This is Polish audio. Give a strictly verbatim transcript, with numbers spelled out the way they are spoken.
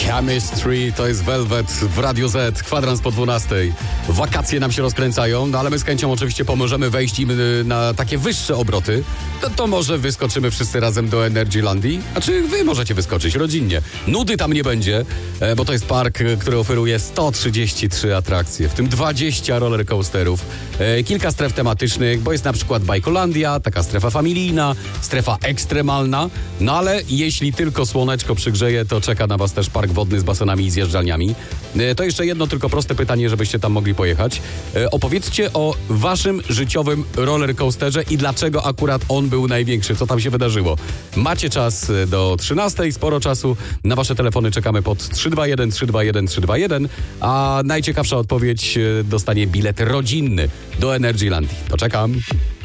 Chemistry, to jest Velvet w Radio Z, kwadrans po dwunastej. Wakacje nam się rozkręcają, no ale my z chęcią oczywiście pomożemy wejść im na takie wyższe obroty. No to może wyskoczymy wszyscy razem do Energylandii? A czy wy możecie wyskoczyć rodzinnie? Nudy tam nie będzie, bo to jest park, który oferuje sto trzydzieści trzy atrakcje, w tym dwadzieścia rollercoasterów, kilka stref tematycznych, bo jest na przykład Bajkolandia, taka strefa familijna, strefa ekstremalna, no ale jeśli tylko słoneczko przygrzeje, to czeka na was też park wodny z basenami i zjeżdżalniami. To jeszcze jedno tylko proste pytanie, żebyście tam mogli pojechać. Opowiedzcie o waszym życiowym rollercoasterze i dlaczego akurat on był największy, co tam się wydarzyło. Macie czas do trzynastej, sporo czasu. Na wasze telefony czekamy pod trzy dwa jeden trzy dwa jeden trzy dwa jeden, a najciekawsza odpowiedź dostanie bilet rodzinny do Energylandii. To czekam.